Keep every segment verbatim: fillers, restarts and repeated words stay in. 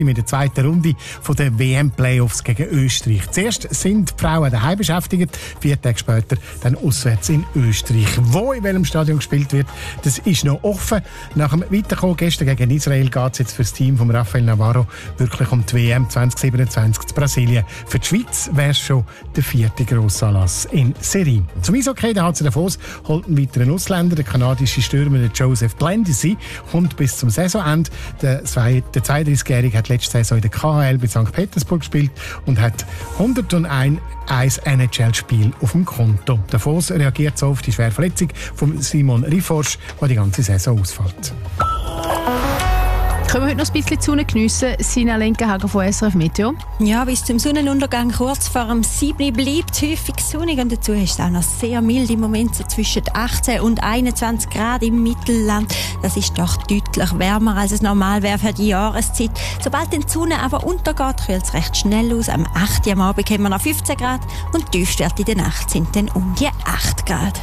in der zweiten Runde der W M-Playoffs gegen Österreich. Zuerst sind die Frauen daheim beschäftigt, vier Tage später dann auswärts in Österreich. Wo, in welchem Stadion gespielt wird, das ist noch offen. Nach dem Weiterkommen gestern gegen Israel geht es jetzt für das Team von Rafael Navarro wirklich um die W M zwanzig siebenundzwanzig zu Brasilien. Für die Schweiz wäre es schon der vierte Grossanlass in Serie. Zum Eishockey, der H C Davos holt einen weiteren Ausländer, der kanadische Stürmer Joseph Blandisi, kommt bis zum Saisonende. Der zweiunddreißigjährige hat letzte Saison in der K H L bei Sankt Petersburg gespielt und hat hunderteins N H L-Spiel auf dem Konto. Davos reagiert so auf die schwere Verletzung von Simon Riforsch, der die ganze Saison ausfällt. Können wir heute noch ein bisschen die Sonne geniessen? Sina Lenkenhager von S R F Meteo. Ja, bis zum Sonnenuntergang kurz vor dem sieben bleibt es häufig sonnig und dazu ist es auch noch sehr mild im Moment, so zwischen achtzehn und einundzwanzig Grad im Mittelland. Das ist doch deutlich wärmer, als es normal wäre für die Jahreszeit. Sobald die Sonne aber untergeht, kühlt es recht schnell aus. Am acht Uhr am Abend haben wir noch fünfzehn Grad und die Tiefstwerte in der Nacht sind dann um die acht Grad.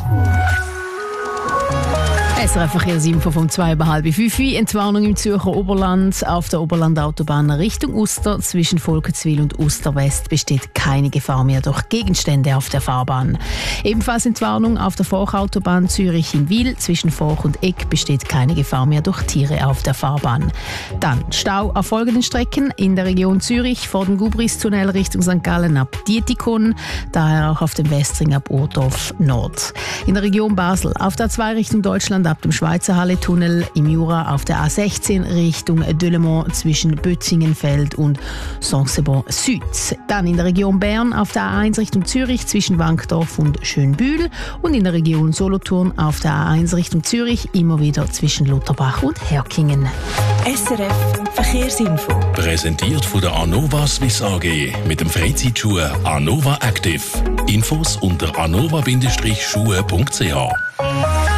S R F-Verkehrsinfo vom zwei über halb fünf. Entwarnung im Zürcher Oberland. Auf der Oberlandautobahn Richtung Uster zwischen Volkenswil und Usterwest besteht keine Gefahr mehr durch Gegenstände auf der Fahrbahn. Ebenfalls Entwarnung auf der Forchautobahn Zürich in Wil zwischen Forch und Eck besteht keine Gefahr mehr durch Tiere auf der Fahrbahn. Dann Stau auf folgenden Strecken in der Region Zürich vor dem Gubristunnel Richtung Sankt Gallen ab Dietikon, daher auch auf dem Westring ab Urdorf Nord. In der Region Basel auf der A zwei Richtung Deutschland ab dem Schweizer Halle-Tunnel, im Jura auf der A sechzehn Richtung Delemont zwischen Bötzingenfeld und Saint-Sebon Süd. Dann in der Region Bern auf der A eins Richtung Zürich zwischen Wankdorf und Schönbühl und in der Region Solothurn auf der A eins Richtung Zürich immer wieder zwischen Lutherbach und Herkingen. S R F Verkehrsinfo. Präsentiert von der Anova Swiss A G mit dem Freizeitschuh Anova Active. Infos unter anova Bindestrich schuhe punkt c h.